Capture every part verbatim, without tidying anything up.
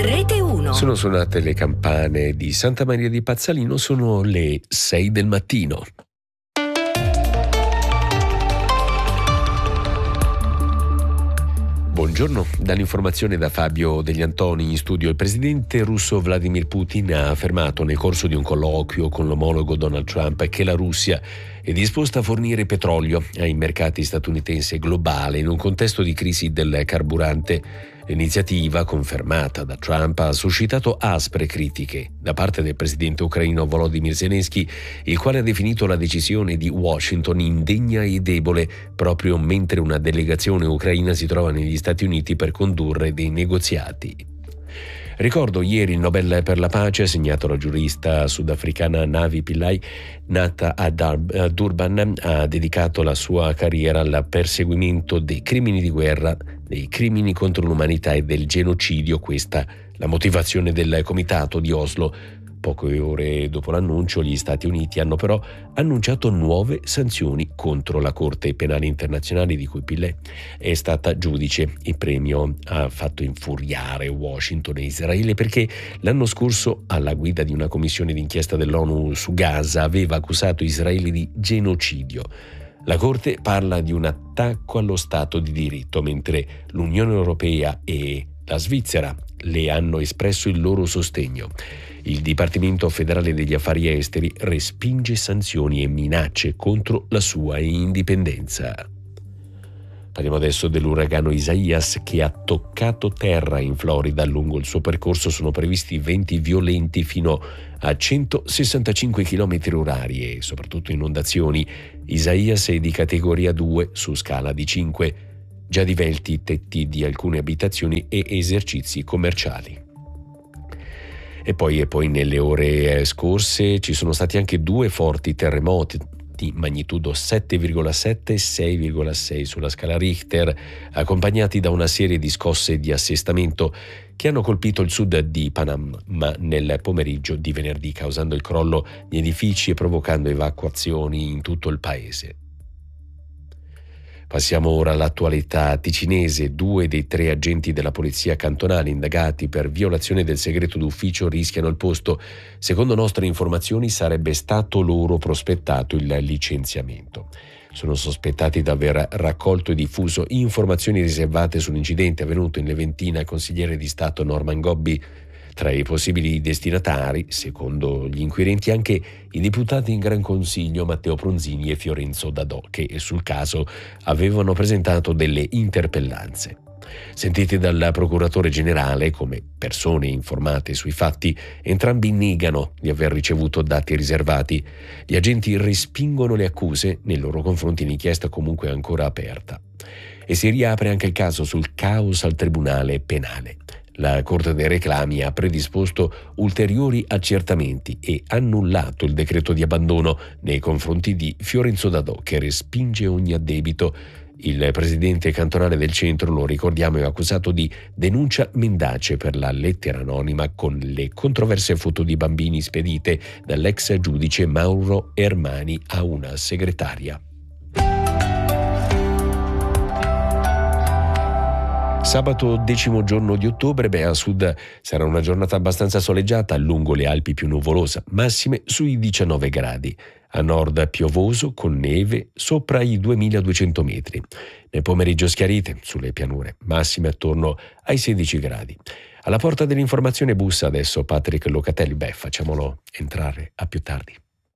Rete uno. Sono suonate le campane di Santa Maria di Pazzalino, sono le sei del mattino. Buongiorno, dall'informazione da Fabio Degli Antoni in studio. Il presidente russo Vladimir Putin ha affermato nel corso di un colloquio con l'omologo Donald Trump che la Russia è disposta a fornire petrolio ai mercati statunitensi e globale in un contesto di crisi del carburante. L'iniziativa, confermata da Trump, ha suscitato aspre critiche da parte del presidente ucraino Volodymyr Zelensky, il quale ha definito la decisione di Washington indegna e debole proprio mentre una delegazione ucraina si trova negli Stati Uniti per condurre dei negoziati. Ricordo ieri il Nobel per la pace assegnato alla giurista sudafricana Navi Pillay, nata a Durban, ha dedicato la sua carriera al perseguimento dei crimini di guerra, dei crimini contro l'umanità e del genocidio. Questa la motivazione del comitato di Oslo. Poche ore dopo l'annuncio, gli Stati Uniti hanno però annunciato nuove sanzioni contro la Corte Penale Internazionale di cui Pillay è stata giudice. Il premio ha fatto infuriare Washington e Israele perché l'anno scorso, alla guida di una commissione d'inchiesta dell'ONU su Gaza, aveva accusato Israele di genocidio. La Corte parla di un attacco allo Stato di diritto, mentre l'Unione Europea e la Svizzera le hanno espresso il loro sostegno. Il Dipartimento federale degli affari esteri respinge sanzioni e minacce contro la sua indipendenza. Parliamo adesso dell'uragano Isaias che ha toccato terra in Florida. Lungo il suo percorso sono previsti venti violenti fino a centosessantacinque chilometri orari e soprattutto inondazioni. Isaias è di categoria due su scala di cinque. Già divelti i tetti di alcune abitazioni e esercizi commerciali. E poi, e poi nelle ore scorse ci sono stati anche due forti terremoti di magnitudo sette virgola sette e sei virgola sei sulla scala Richter, accompagnati da una serie di scosse di assestamento che hanno colpito il sud di Panama nel pomeriggio di venerdì, causando il crollo di edifici e provocando evacuazioni in tutto il paese. Passiamo ora all'attualità ticinese. Due dei tre agenti della polizia cantonale indagati per violazione del segreto d'ufficio rischiano il posto. Secondo nostre informazioni sarebbe stato loro prospettato il licenziamento. Sono sospettati di aver raccolto e diffuso informazioni riservate sull'incidente avvenuto in Leventina al consigliere di Stato Norman Gobbi. Tra i possibili destinatari, secondo gli inquirenti, anche i deputati in Gran Consiglio Matteo Pronzini e Fiorenzo Dadò, che sul caso avevano presentato delle interpellanze. Sentiti dal procuratore generale come persone informate sui fatti, entrambi negano di aver ricevuto dati riservati. Gli agenti respingono le accuse, nei loro confronti l'inchiesta comunque è ancora aperta. E si riapre anche il caso sul caos al Tribunale Penale. La Corte dei Reclami ha predisposto ulteriori accertamenti e annullato il decreto di abbandono nei confronti di Fiorenzo Dadò, che respinge ogni addebito. Il presidente cantonale del centro, lo ricordiamo, è accusato di denuncia mendace per la lettera anonima con le controverse foto di bambini spedite dall'ex giudice Mauro Ermani a una segretaria. Sabato decimo giorno di ottobre, beh, a sud sarà una giornata abbastanza soleggiata, lungo le Alpi più nuvolosa, massime sui diciannove gradi. A nord piovoso con neve sopra i duemiladuecento metri. Nel pomeriggio schiarite sulle pianure, massime attorno ai sedici gradi. Alla porta dell'informazione bussa adesso Patrick Locatelli. Beh, facciamolo entrare, a più tardi.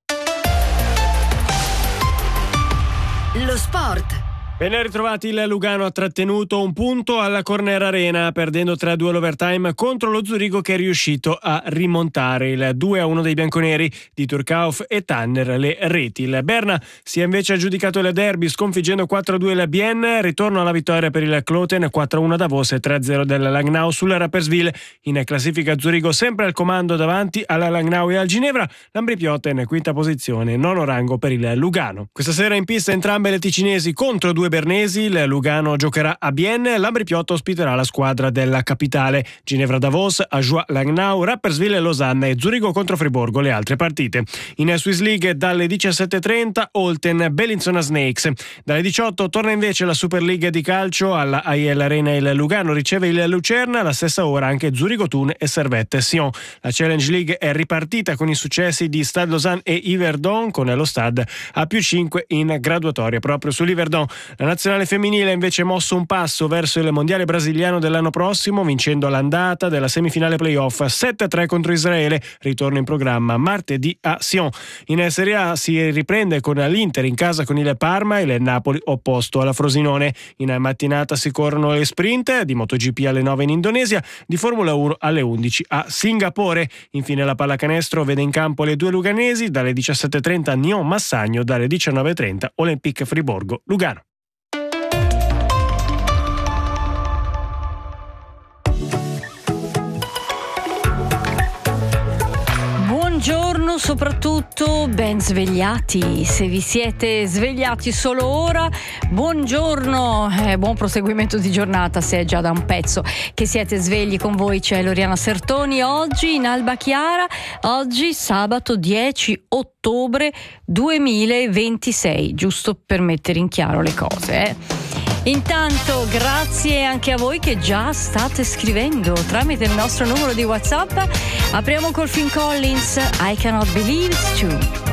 Lo sport. Ben ritrovati. Il Lugano ha trattenuto un punto alla Corner Arena, perdendo tre a due all'overtime contro lo Zurigo, che è riuscito a rimontare. Il due a uno dei bianconeri di Turcauf e Tanner le reti. Il Berna si è invece aggiudicato il derby sconfiggendo quattro a due il Bienne. Ritorno alla vittoria per il Kloten, quattro a uno a Davos e tre a zero del Langnau sul Rapperswil. In classifica Zurigo sempre al comando davanti alla Langnau e al Ginevra. L'Ambripioten quinta posizione, nono rango per il Lugano. Questa sera in pista entrambe le ticinesi contro due due bernesi, il Lugano giocherà a Bienne, l'Ambrì-Piotta ospiterà la squadra della capitale. Ginevra-Davos, Ajoie-Langnau, Rapperswil e Losanna e Zurigo contro Friburgo le altre partite. In Swiss League dalle diciassette e trenta Olten Bellinzona Snakes. Dalle diciotto torna invece la Super League di calcio, alla A I L Arena il Lugano riceve il Lucerna, alla stessa ora anche Zurigo Thun e Servette Sion. La Challenge League è ripartita con i successi di Stade Lausanne e Yverdon, con lo Stade a più cinque in graduatoria proprio sull'Yverdon. La nazionale femminile ha invece mosso un passo verso il mondiale brasiliano dell'anno prossimo, vincendo l'andata della semifinale playoff sette a tre contro Israele, ritorno in programma martedì a Sion. In Serie A si riprende con l'Inter in casa con il Parma e il Napoli opposto alla Frosinone. In mattinata si corrono le sprint di MotoGP alle nove in Indonesia, di Formula uno alle undici a Singapore. Infine la pallacanestro vede in campo le due luganesi, dalle diciassette e trenta Nyon Massagno, dalle diciannove e trenta Olympique Friburgo Lugano. Buongiorno, soprattutto ben svegliati. Se vi siete svegliati solo ora, buongiorno e buon proseguimento di giornata. Se è già da un pezzo che siete svegli, con voi c'è Loriana Sertoni. Oggi in Alba Chiara, oggi sabato dieci ottobre duemilaventisei, giusto per mettere in chiaro le cose, eh. Intanto grazie anche a voi che già state scrivendo tramite il nostro numero di WhatsApp. Apriamo col Phil Collins, I Cannot Believe It's True.